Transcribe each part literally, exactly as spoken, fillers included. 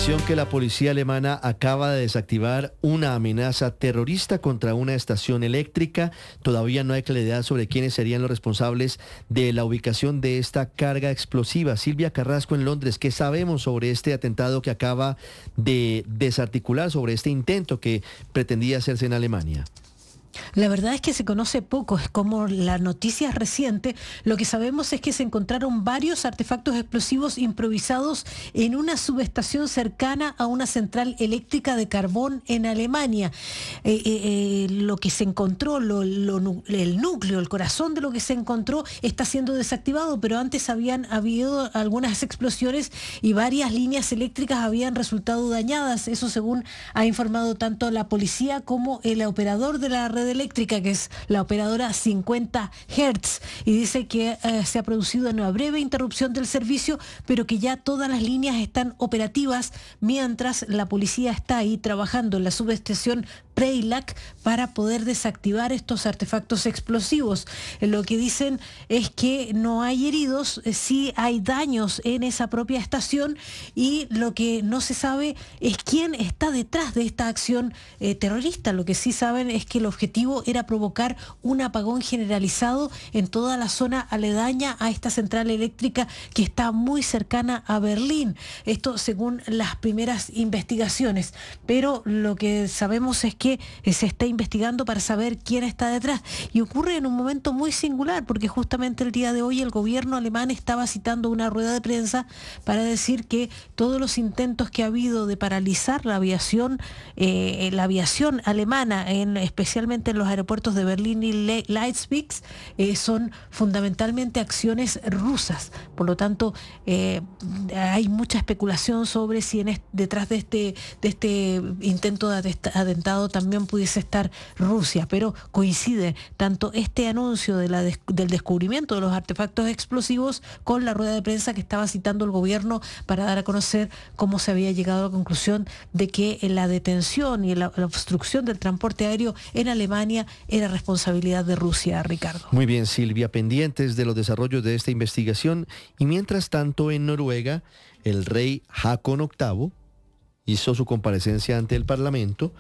Atención que la policía alemana acaba de desactivar una amenaza terrorista contra una estación eléctrica. Todavía no hay claridad sobre quiénes serían los responsables de la ubicación de esta carga explosiva. Silvia Carrasco en Londres, ¿qué sabemos sobre este atentado que acaba de desarticular, sobre este intento que pretendía hacerse en Alemania? La verdad es que se conoce poco, es como la noticia reciente. Lo que sabemos es que se encontraron varios artefactos explosivos improvisados en una subestación cercana a una central eléctrica de carbón en Alemania. Eh, eh, eh, lo que se encontró, lo, lo, el núcleo, el corazón de lo que se encontró está siendo desactivado, pero antes habían habido algunas explosiones y varias líneas eléctricas habían resultado dañadas. Eso según ha informado tanto la policía como el operador de la red eléctrica, que es la operadora cincuenta hertz, y dice que eh, se ha producido una breve interrupción del servicio, pero que ya todas las líneas están operativas, mientras la policía está ahí trabajando en la subestación Preilac para poder desactivar estos artefactos explosivos. Eh, lo que dicen es que no hay heridos, eh, sí hay daños en esa propia estación, y lo que no se sabe es quién está detrás de esta acción eh, terrorista. Lo que sí saben es que el objetivo era provocar un apagón generalizado en toda la zona aledaña a esta central eléctrica que está muy cercana a Berlín. Esto según las primeras investigaciones. Pero lo que sabemos es que se está investigando para saber quién está detrás. Y ocurre en un momento muy singular, porque justamente el día de hoy el gobierno alemán estaba citando una rueda de prensa para decir que todos los intentos que ha habido de paralizar la aviación, eh, la aviación alemana, en, especialmente en los aeropuertos de Berlín y Le- Leipzig, eh, son fundamentalmente acciones rusas. Por lo tanto, eh, hay mucha especulación sobre si en est- detrás de este, de este intento de atest- atentado también pudiese estar Rusia, pero coincide tanto este anuncio de la des- del descubrimiento de los artefactos explosivos con la rueda de prensa que estaba citando el gobierno para dar a conocer cómo se había llegado a la conclusión de que la detención y la, la obstrucción del transporte aéreo en Alemania era responsabilidad de Rusia, Ricardo. Muy bien, Silvia, pendientes de los desarrollos de esta investigación. Y mientras tanto, en Noruega, el rey Haakon octavo hizo su comparecencia ante el Parlamento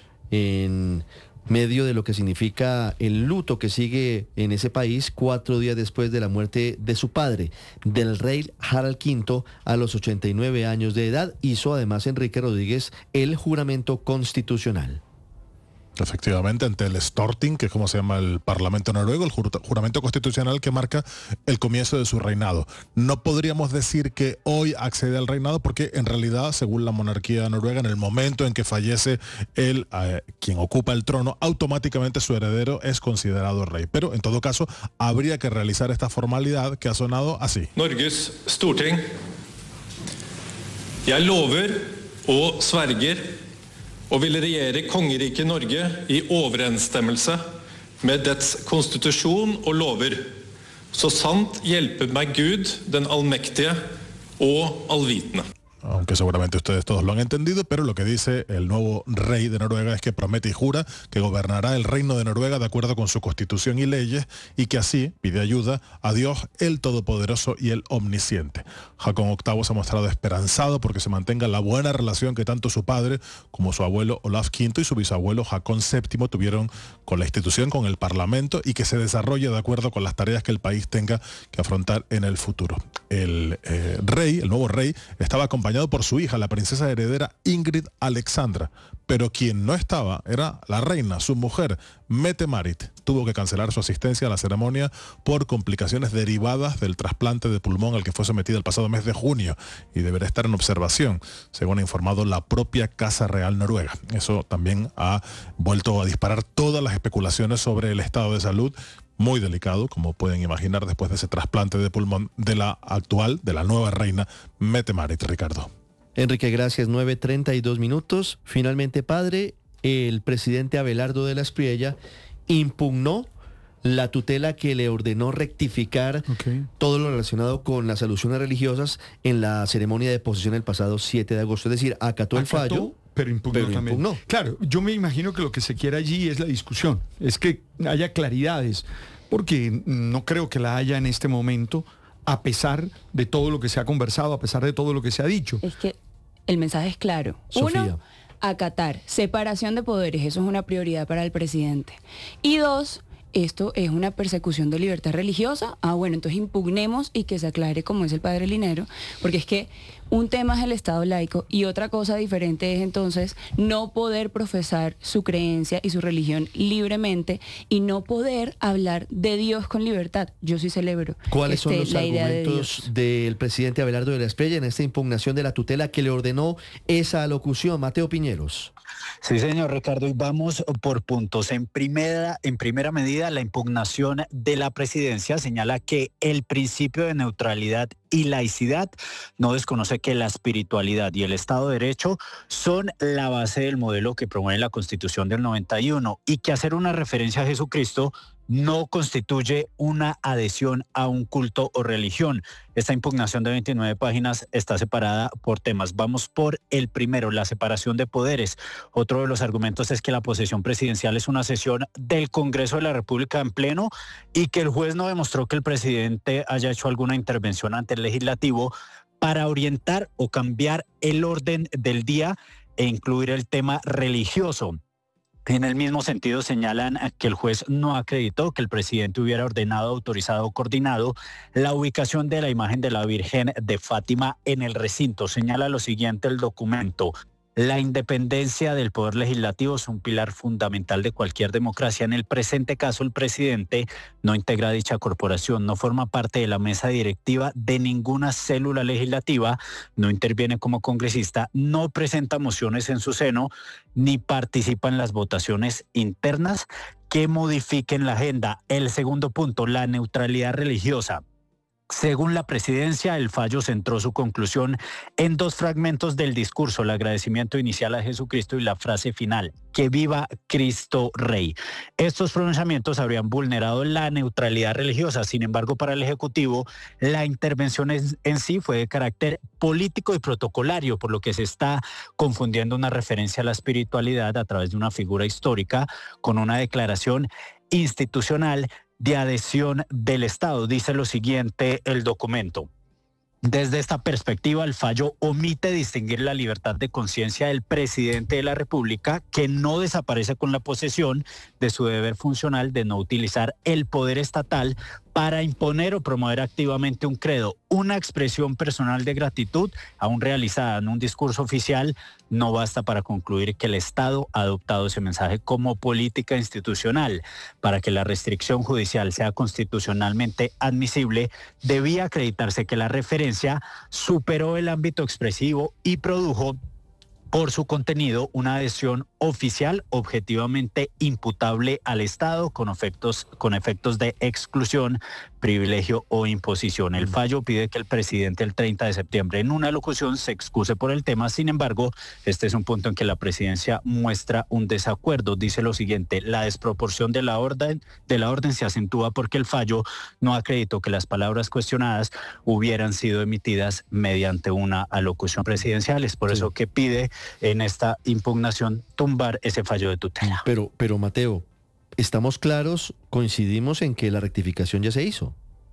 en medio de lo que significa el luto que sigue en ese país cuatro días después de la muerte de su padre, del rey Harald quinto, a los ochenta y nueve años de edad. Hizo además Enrique Rodríguez el juramento constitucional. Efectivamente, ante el Storting, que es como se llama el Parlamento noruego, el juramento constitucional que marca el comienzo de su reinado. No podríamos decir que hoy accede al reinado porque en realidad, según la monarquía noruega, en el momento en que fallece el, eh, quien ocupa el trono, automáticamente su heredero es considerado rey. Pero en todo caso, habría que realizar esta formalidad que ha sonado así. Norges Storting. Jeg lover og sverger og vil regjere kongeriket Norge i overensstemmelse med dets konstitusjon og lover, så sant hjelper meg Gud, den allmektige og allvitende. Aunque seguramente ustedes todos lo han entendido, pero lo que dice el nuevo rey de Noruega es que promete y jura que gobernará el reino de Noruega de acuerdo con su constitución y leyes, y que así pide ayuda a Dios, el Todopoderoso y el Omnisciente. Haakon octavo se ha mostrado esperanzado porque se mantenga la buena relación que tanto su padre como su abuelo Olaf quinto y su bisabuelo Haakon séptimo tuvieron con la institución, con el Parlamento, y que se desarrolle de acuerdo con las tareas que el país tenga que afrontar en el futuro. El eh, rey, el nuevo rey, estaba acompañado por su hija, la princesa heredera Ingrid Alexandra, pero quien no estaba era la reina, su mujer, Mette-Marit. Tuvo que cancelar su asistencia a la ceremonia por complicaciones derivadas del trasplante de pulmón al que fue sometida el pasado mes de junio y deberá estar en observación, según ha informado la propia Casa Real Noruega. Eso también ha vuelto a disparar todas las especulaciones sobre el estado de salud, muy delicado, como pueden imaginar, después de ese trasplante de pulmón de la actual, de la nueva reina Mette-Marit, Ricardo. Enrique, gracias. nueve treinta y dos minutos. Finalmente, padre, el presidente Abelardo de la Espriella impugnó la tutela que le ordenó rectificar okay. todo lo relacionado con las alusiones religiosas en la ceremonia de posesión el pasado siete de agosto. Es decir, acató, acató el fallo. Pero impugnó pero también. Impugnó. Claro, yo me imagino que lo que se quiere allí es la discusión, es que haya claridades, porque no creo que la haya en este momento, a pesar de todo lo que se ha conversado, a pesar de todo lo que se ha dicho. Es que el mensaje es claro. Sofía. Uno, acatar, separación de poderes, eso es una prioridad para el presidente. Y dos, esto es una persecución de libertad religiosa. Ah, bueno, entonces impugnemos y que se aclare como es el padre Linero, porque es que un tema es el Estado laico y otra cosa diferente es entonces no poder profesar su creencia y su religión libremente y no poder hablar de Dios con libertad. Yo sí celebro ¿Cuáles son este, los la idea de argumentos Dios. del presidente Abelardo de la Espriella en esta impugnación de la tutela que le ordenó esa alocución? Mateo Piñeros. Sí, señor Ricardo, y vamos por puntos. En primera, en primera medida, la impugnación de la presidencia señala que el principio de neutralidad y laicidad no desconoce que la espiritualidad y el Estado de Derecho son la base del modelo que promueve la Constitución del noventa y uno y que hacer una referencia a Jesucristo no constituye una adhesión a un culto o religión. Esta impugnación de veintinueve páginas está separada por temas. Vamos por el primero, la separación de poderes. Otro de los argumentos es que la posesión presidencial es una sesión del Congreso de la República en pleno y que el juez no demostró que el presidente haya hecho alguna intervención ante el legislativo para orientar o cambiar el orden del día e incluir el tema religioso. En el mismo sentido señalan que el juez no acreditó que el presidente hubiera ordenado, autorizado o coordinado la ubicación de la imagen de la Virgen de Fátima en el recinto. Señala lo siguiente el documento: la independencia del poder legislativo es un pilar fundamental de cualquier democracia. En el presente caso, el presidente no integra dicha corporación, no forma parte de la mesa directiva de ninguna célula legislativa, no interviene como congresista, no presenta mociones en su seno, ni participa en las votaciones internas que modifiquen la agenda. El segundo punto, la neutralidad religiosa. Según la presidencia, el fallo centró su conclusión en dos fragmentos del discurso, el agradecimiento inicial a Jesucristo y la frase final, que viva Cristo Rey. Estos pronunciamientos habrían vulnerado la neutralidad religiosa. Sin embargo, para el Ejecutivo, la intervención en, en sí fue de carácter político y protocolario, por lo que se está confundiendo una referencia a la espiritualidad a través de una figura histórica con una declaración institucional de adhesión del Estado. Dice lo siguiente el documento: desde esta perspectiva, el fallo omite distinguir la libertad de conciencia del presidente de la República, que no desaparece con la posesión de su deber funcional de no utilizar el poder estatal para imponer o promover activamente un credo. Una expresión personal de gratitud, aún realizada en un discurso oficial, no basta para concluir que el Estado ha adoptado ese mensaje como política institucional. Para que la restricción judicial sea constitucionalmente admisible, debía acreditarse que la referencia superó el ámbito expresivo y produjo por su contenido una adhesión oficial objetivamente imputable al Estado con efectos, con efectos de exclusión, privilegio o imposición. El fallo pide que el presidente el treinta de septiembre en una locución se excuse por el tema. Sin embargo, este es un punto en que la presidencia muestra un desacuerdo. Dice lo siguiente: la desproporción de la orden, de la orden se acentúa porque el fallo no acreditó que las palabras cuestionadas hubieran sido emitidas mediante una alocución presidencial. Es por sí. eso que pide en esta impugnación tumbar ese fallo de tutela. Pero, pero Mateo, estamos claros, coincidimos en que la rectificación ya se hizo.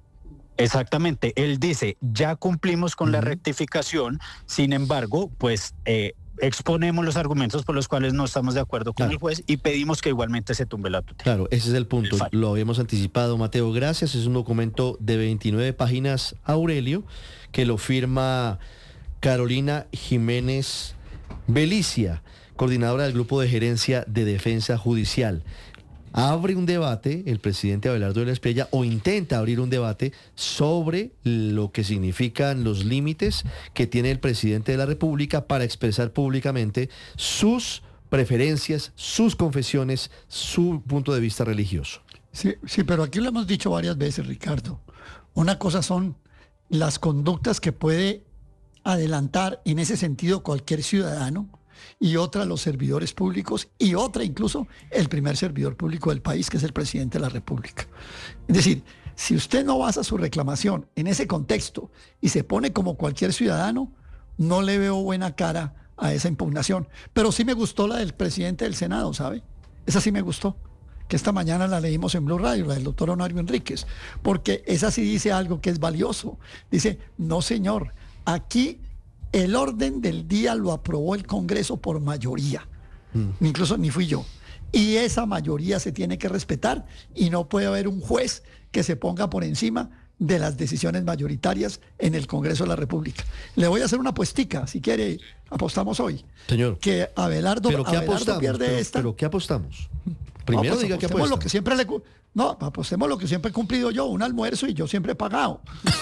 Exactamente, él dice, ya cumplimos con uh-huh. la rectificación, sin embargo, pues eh, exponemos los argumentos por los cuales no estamos de acuerdo con claro. el juez y pedimos que igualmente se tumbe la tutela. Claro, ese es el punto, el lo habíamos anticipado, Mateo, gracias. Es un documento de veintinueve páginas, Aurelio, que lo firma Carolina Jiménez Belicia, coordinadora del Grupo de Gerencia de Defensa Judicial. Abre un debate el presidente Abelardo de la Espriella, o intenta abrir un debate sobre lo que significan los límites que tiene el presidente de la República para expresar públicamente sus preferencias, sus confesiones, su punto de vista religioso. Sí, sí, pero aquí lo hemos dicho varias veces, Ricardo. Una cosa son las conductas que puede adelantar en ese sentido cualquier ciudadano, y otra los servidores públicos, y otra incluso el primer servidor público del país, que es el presidente de la República. Es decir, si usted no basa su reclamación en ese contexto y se pone como cualquier ciudadano, no le veo buena cara a esa impugnación. Pero sí me gustó la del presidente del Senado, ¿sabe? Esa sí me gustó, que esta mañana la leímos en Blue Radio, la del doctor Honorio Enríquez, porque esa sí dice algo que es valioso. Dice, no señor, aquí El orden del día lo aprobó el Congreso por mayoría. Mm. Incluso ni fui yo. Y esa mayoría se tiene que respetar y no puede haber un juez que se ponga por encima de las decisiones mayoritarias en el Congreso de la República. Le voy a hacer una apuestica, si quiere, apostamos hoy. Señor. Que Abelardo, ¿Pero qué Abelardo apostamos? pierde ¿Pero, esta. ¿Pero qué apostamos? Primero no, pues diga que apostemos apuesta. lo que siempre le No, apostemos lo que siempre he cumplido yo, un almuerzo y yo siempre he pagado.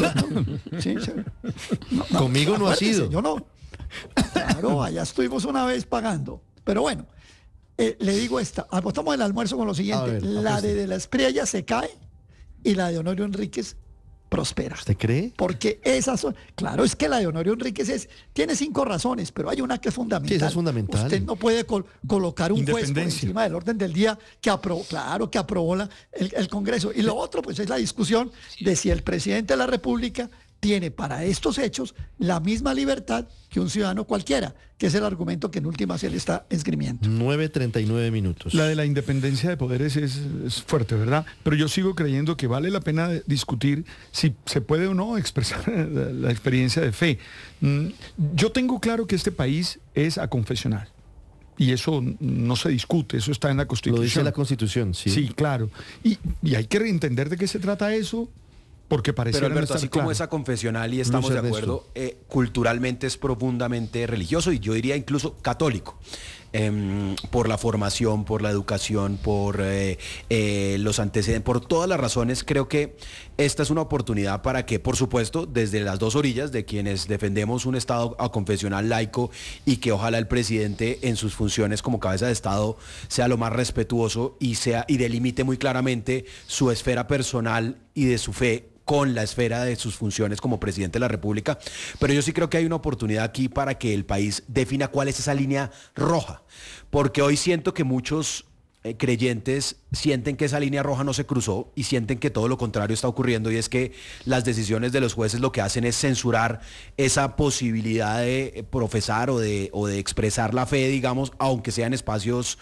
Sí, sí. No, no, Conmigo no ha sido. Yo no. Claro, allá estuvimos una vez pagando. Pero bueno, eh, le digo esta, apostamos el almuerzo con lo siguiente. Ver, la de, de la Espriella se cae y la de Honorio Enríquez prospera. ¿Usted cree? Porque esas son, claro, es que la de Honorio Enríquez es, tiene cinco razones, pero hay una que es fundamental. Sí, esa es fundamental. Usted no puede col- colocar un juez por encima del orden del día que aprobó, claro, que aprobó la, el, el Congreso. Y lo otro, pues, es la discusión de si el presidente de la República tiene para estos hechos la misma libertad que un ciudadano cualquiera, que es el argumento que en últimas él está esgrimiendo. nueve treinta y nueve minutos. La de la independencia de poderes es, es fuerte, ¿verdad? Pero yo sigo creyendo que vale la pena discutir si se puede o no expresar la, la experiencia de fe. Yo tengo claro que este país es aconfesional. Y eso no se discute, eso está en la Constitución. Lo dice la Constitución, sí. Sí, claro. Y, y hay que entender de qué se trata eso. Porque pareciera Pero Alberto, no así claro. como es aconfesional y estamos Luis de acuerdo, eh, culturalmente es profundamente religioso y yo diría incluso católico. Eh, por la formación, por la educación, por eh, eh, los antecedentes, por todas las razones, creo que esta es una oportunidad para que, por supuesto, desde las dos orillas de quienes defendemos un Estado aconfesional laico y que ojalá el presidente en sus funciones como cabeza de Estado sea lo más respetuoso y, sea, y delimite muy claramente su esfera personal y de su fe con la esfera de sus funciones como presidente de la República, pero yo sí creo que hay una oportunidad aquí para que el país defina cuál es esa línea roja, porque hoy siento que muchos eh, creyentes sienten que esa línea roja no se cruzó y sienten que todo lo contrario está ocurriendo y es que las decisiones de los jueces lo que hacen es censurar esa posibilidad de profesar o de, o de expresar la fe, digamos, aunque sean espacios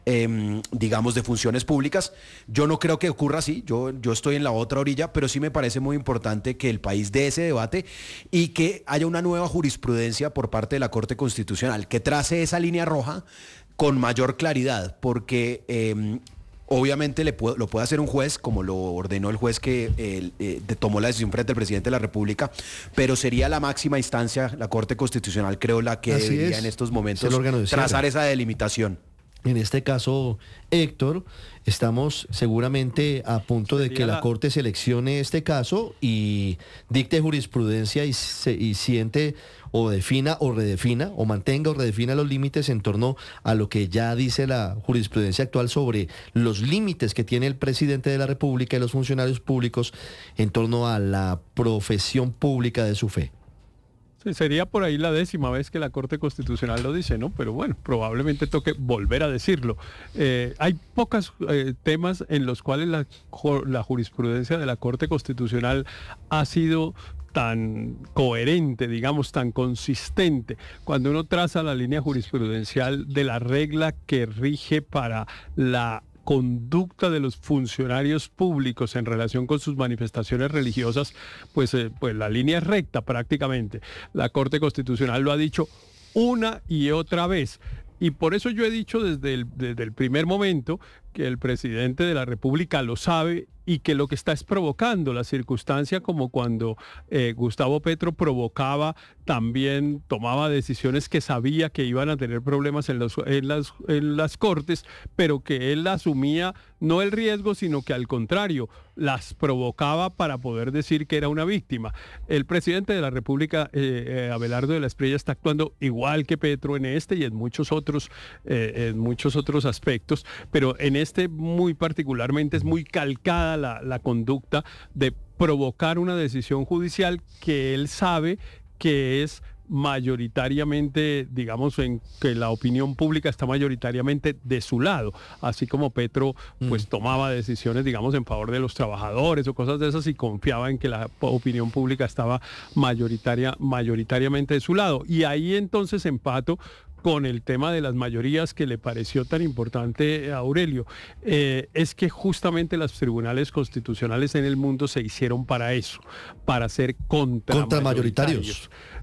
Eh, digamos, de funciones públicas. Yo no creo que ocurra así, yo, yo estoy en la otra orilla, pero sí me parece muy importante que el país dé ese debate y que haya una nueva jurisprudencia por parte de la Corte Constitucional, que trace esa línea roja con mayor claridad, porque eh, obviamente le puede, lo puede hacer un juez, como lo ordenó el juez que eh, eh, tomó la decisión frente al presidente de la República, pero sería la máxima instancia, la Corte Constitucional, creo, la que Así es. en debería en estos momentos Es el órgano de cierre. trazar esa delimitación. En este caso, Héctor, estamos seguramente a punto de que la Corte seleccione este caso y dicte jurisprudencia y, se, y siente o defina o redefina o mantenga o redefina los límites en torno a lo que ya dice la jurisprudencia actual sobre los límites que tiene el presidente de la República y los funcionarios públicos en torno a la profesión pública de su fe. Sí, sería por ahí la décima vez que la Corte Constitucional lo dice, ¿no? Pero bueno, probablemente toque volver a decirlo. Eh, hay pocos eh, temas en los cuales la, la jurisprudencia de la Corte Constitucional ha sido tan coherente, digamos, tan consistente. Cuando uno traza la línea jurisprudencial de la regla que rige para la conducta de los funcionarios públicos en relación con sus manifestaciones religiosas, pues, eh, pues la línea es recta prácticamente. La Corte Constitucional lo ha dicho una y otra vez. Y por eso yo he dicho desde el, desde el primer momento que el presidente de la República lo sabe y que lo que está es provocando la circunstancia, como cuando eh, Gustavo Petro provocaba, también tomaba decisiones que sabía que iban a tener problemas en, los, en, las, en las cortes, pero que él asumía no el riesgo, sino que al contrario, las provocaba para poder decir que era una víctima. El presidente de la República, eh, eh, Abelardo de la Espriella, está actuando igual que Petro en este y en muchos otros, eh, en muchos otros aspectos, pero en este muy particularmente es muy calcada la, la conducta de provocar una decisión judicial que él sabe que es mayoritariamente, digamos, en que la opinión pública está mayoritariamente de su lado, así como Petro pues tomaba decisiones, digamos, en favor de los trabajadores o cosas de esas y confiaba en que la opinión pública estaba mayoritaria, mayoritariamente de su lado. Y ahí entonces empato con el tema de las mayorías que le pareció tan importante a Aurelio. Eh, es que justamente los tribunales constitucionales en el mundo se hicieron para eso, para ser contra, contra mayoritarios.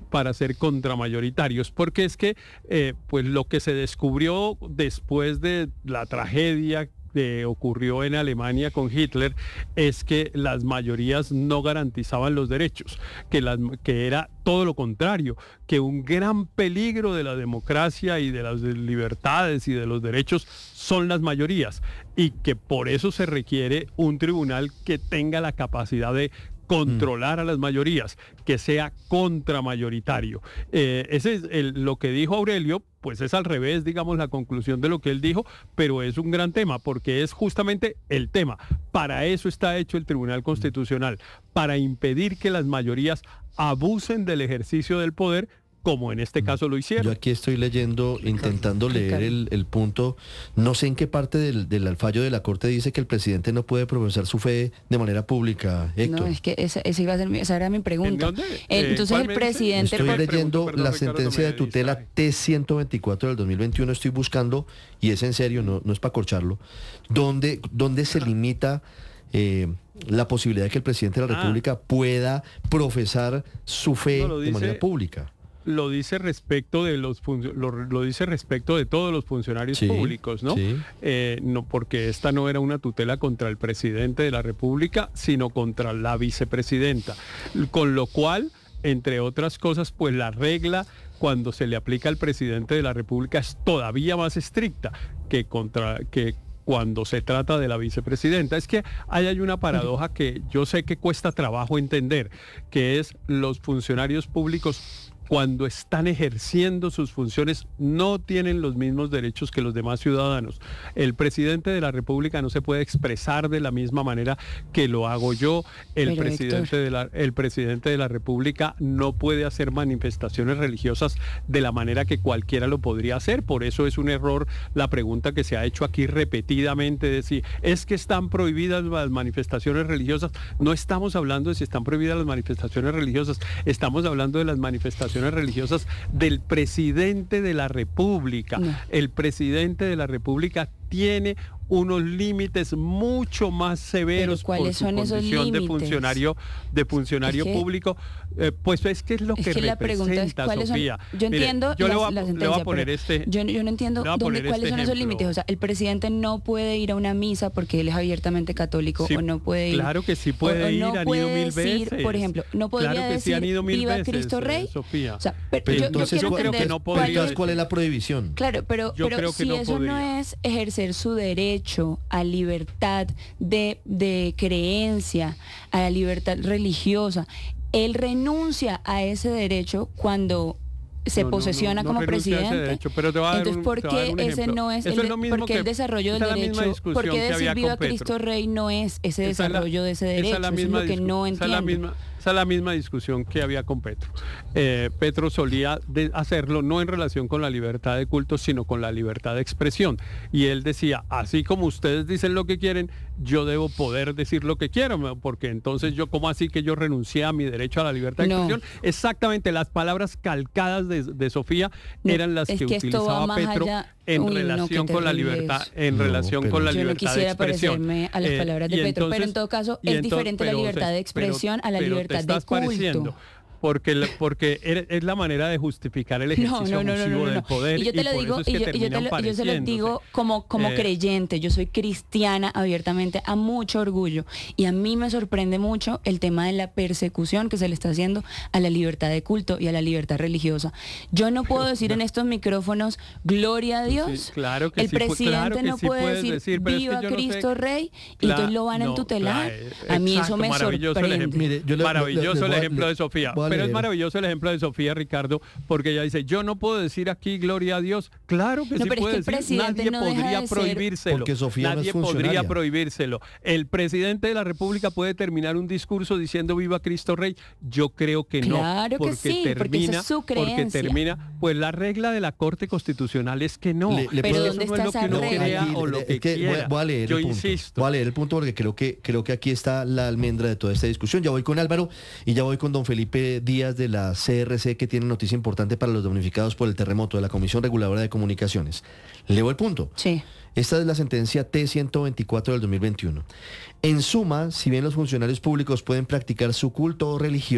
para ser contramayoritarios, porque es que eh, pues lo que se descubrió después de la tragedia que ocurrió en Alemania con Hitler es que las mayorías no garantizaban los derechos, que, las, que era todo lo contrario, que un gran peligro de la democracia y de las libertades y de los derechos son las mayorías, y que por eso se requiere un tribunal que tenga la capacidad de controlar a las mayorías, que sea contramayoritario. Eh, ese es el, lo que dijo Aurelio, pues es al revés, digamos, la conclusión de lo que él dijo, pero es un gran tema, porque es justamente el tema. Para eso está hecho el Tribunal Constitucional, para impedir que las mayorías abusen del ejercicio del poder, como en este caso lo hicieron. Yo aquí estoy leyendo, intentando leer el, el punto, no sé en qué parte del, del fallo de la Corte dice que el presidente no puede profesar su fe de manera pública, Héctor. No, es que esa, esa, iba a ser, esa era mi pregunta. ¿En dónde? Entonces Eh, el presidente... Estoy por... leyendo perdón, la Ricardo, sentencia de me tutela distrae. T ciento veinticuatro del dos mil veintiuno, estoy buscando, y es en serio, no, no es para corcharlo, donde, donde se limita... Eh, la posibilidad de que el presidente de la Ah. República pueda profesar su fe No, lo de dice- manera pública. Lo dice respecto de los func- lo, lo dice respecto de todos los funcionarios Sí, públicos, ¿no? sí. Eh, no, porque esta no era una tutela contra el presidente de la República, sino contra la vicepresidenta. Con lo cual, entre otras cosas, pues la regla cuando se le aplica al presidente de la República es todavía más estricta que contra que cuando se trata de la vicepresidenta. Es que ahí hay una paradoja que yo sé que cuesta trabajo entender, que es los funcionarios públicos cuando están ejerciendo sus funciones no tienen los mismos derechos que los demás ciudadanos. El presidente de la República no se puede expresar de la misma manera que lo hago yo. El, Pero, presidente, Héctor. de la, el presidente de la República no puede hacer manifestaciones religiosas de la manera que cualquiera lo podría hacer. Por eso es un error la pregunta que se ha hecho aquí repetidamente de si es que están prohibidas las manifestaciones religiosas. No estamos hablando de si están prohibidas las manifestaciones religiosas, estamos hablando de las manifestaciones religiosas del presidente de la República. No. El presidente de la República tiene unos límites mucho más severos Pero ¿cuáles por su son esos condición de límites? funcionario de funcionario Es que- público. Eh, pues es que es lo Es que, que la pregunta es representa, cuáles son. Sofía. Yo Mire, entiendo yo le la, voy a, la le sentencia, voy a poner pero este. yo, yo no entiendo le voy a dónde, poner cuáles este son esos ejemplo. límites. O sea, el presidente no puede ir a una misa porque él es abiertamente católico Sí, o no puede ir. claro que sí puede o- o ir, no han puede ido mil decir, veces. por ejemplo, no podría Claro que sí, decir han ido mil viva veces, Cristo eh, Rey. Sofía. O sea, pero, Pero yo, yo entonces, quiero ¿cuál- creo que entender no cuál podría entonces, es- ¿cuál es la prohibición? Claro, pero, Yo pero creo que si no eso no podría. es ejercer su derecho a libertad de, de creencia, a la libertad religiosa, él renuncia a ese derecho cuando se No, no, posesiona no, no como renuncia a ese presidente. derecho, pero te voy a dar Entonces, un- ¿por te voy a dar qué un ese ejemplo. no es, Eso el, es de- lo mismo por qué que- el desarrollo del esa es la misma derecho? discusión ¿Por qué que decir había viva con Petro. Cristo Rey no es ese Esa es la- desarrollo de ese esa derecho? es la Eso es misma lo que discu- no esa es la entiendo. misma- esa es la misma discusión que había con Petro. Eh, Petro solía de hacerlo no en relación con la libertad de culto, sino con la libertad de expresión. Y él decía, así como ustedes dicen lo que quieren, yo debo poder decir lo que quiero, porque entonces yo, ¿cómo así que yo renuncié a mi derecho a la libertad de No. expresión? Exactamente, las palabras calcadas de, de Sofía No, eran las es que, que esto va utilizaba más Petro allá. en Uy, no, relación qué con la terrible libertad, eso. en No, relación pero- con la Yo no libertad de quisiera expresión. parecerme a las Eh, palabras de y Petro, pero entonces- en todo caso y es entonces- diferente la pero, libertad de pero- expresión a la pero te libertad de estás culto. pareciendo, porque, la- porque er- es la manera de justificar el No, ejercicio no, no, no, abusivo no, del no. poder Y yo te lo por digo, eso es y que yo, y yo te terminan lo, yo se lo digo pareciéndose. como, como Eh, creyente. Yo soy cristiana abiertamente, a mucho orgullo. Y a mí me sorprende mucho el tema de la persecución que se le está haciendo a la libertad de culto y a la libertad religiosa. Yo no puedo decir en estos micrófonos, gloria a Dios. Sí, claro que el sí, pues, presidente claro que no sí puede puedes decir, decir, pero es que viva yo no sé- Cristo Rey, y Cla- entonces lo van a no, entutelar. claro, a mí exacto, eso me maravilloso el sorprende. ejemplo. Mire, yo le- maravilloso le- le el voy a- ejemplo le- de Sofía, voy a pero es leer. maravilloso el ejemplo de Sofía, Ricardo, porque ella dice, yo no puedo decir aquí gloria a Dios. Claro que No, sí pero es puede que el decir, presidente nadie no deja podría de ser- prohibírselo. Porque Sofía no nadie es funcionaria. podría prohibírselo. El presidente de la República puede terminar un discurso diciendo viva Cristo Rey. Yo creo que no. Claro que porque sí, porque termina, esa es su porque creencia. termina, pues la regla de la Corte Constitucional es que no. Le- le Pero puedo- ¿dónde Eso no es lo está que esa uno regla? crea Aquí, o lo es que que voy a- quiera. voy a leer Yo el punto. insisto. Voy a leer el punto porque creo que creo que aquí está la almendra de toda esta discusión. Ya voy con Álvaro y ya voy con don Felipe Díaz de la C R C, que tiene noticia importante para los damnificados por el terremoto, de la Comisión Reguladora de Comunicaciones. Leo el punto. Sí. Esta es la sentencia T ciento veinticuatro del dos mil veintiuno. En suma, si bien los funcionarios públicos pueden practicar su culto o religión,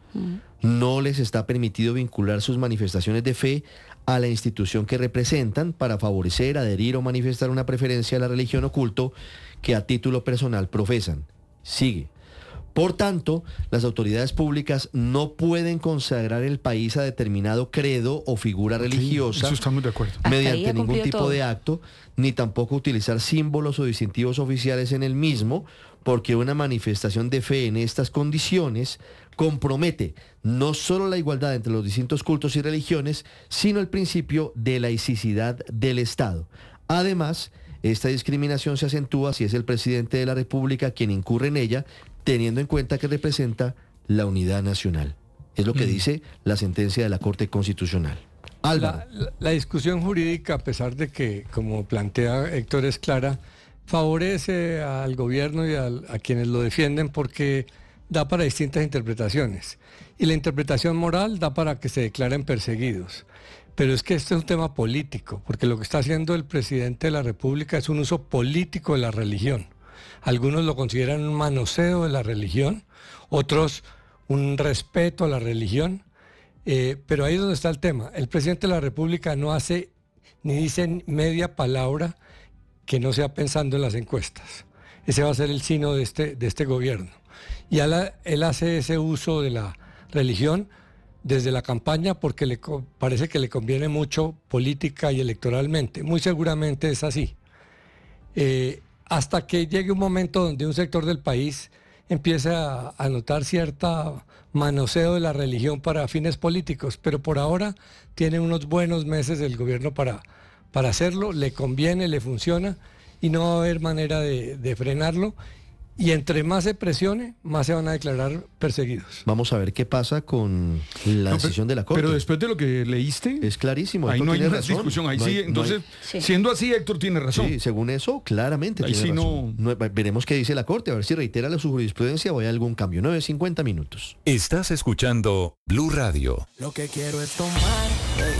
Mm. No les está permitido vincular sus manifestaciones de fe a la institución que representan para favorecer, adherir o manifestar una preferencia a la religión o culto que a título personal profesan. Sigue. Por tanto, las autoridades públicas no pueden consagrar el país a determinado credo o figura religiosa. Eso estamos de acuerdo. Mediante ningún tipo todo. de acto, ni tampoco utilizar símbolos o distintivos oficiales en el mismo, porque una manifestación de fe en estas condiciones compromete no solo la igualdad entre los distintos cultos y religiones, sino el principio de laicidad del Estado. Además, esta discriminación se acentúa si es el presidente de la República quien incurre en ella, teniendo en cuenta que representa la unidad nacional. Es lo que mm. dice la sentencia de la Corte Constitucional. La, la, la discusión jurídica, a pesar de que, como plantea Héctor, es clara, favorece al gobierno y al, a quienes lo defienden porque da para distintas interpretaciones. Y la interpretación moral da para que se declaren perseguidos. Pero es que este es un tema político, porque lo que está haciendo el presidente de la República es un uso político de la religión. Algunos lo consideran un manoseo de la religión, otros un respeto a la religión, eh, pero ahí es donde está el tema. El presidente de la República no hace ni dice media palabra que no sea pensando en las encuestas. Ese va a ser el sino de este, de este gobierno. Y él, él hace ese uso de la religión desde la campaña porque le parece que le conviene mucho política y electoralmente. Muy seguramente es así. Eh, hasta que llegue un momento donde un sector del país empiece a, a notar cierta manoseo de la religión para fines políticos, pero por ahora tiene unos buenos meses el gobierno para, para hacerlo, le conviene, le funciona y no va a haber manera de, de frenarlo. Y entre más se presione, más se van a declarar perseguidos. Vamos a ver qué pasa con la no, decisión pero, de la Corte. Pero después de lo que leíste... Es clarísimo. Ahí Héctor no hay tiene una razón. discusión. Ahí no sí, hay, entonces, no hay... siendo así, Héctor tiene razón. Sí, según eso, claramente ahí tiene sí razón. No... No, veremos qué dice la Corte, a ver si reitera la su jurisprudencia o hay algún cambio. nueve cincuenta minutos. Estás escuchando Blue Radio. Lo que quiero es tomar...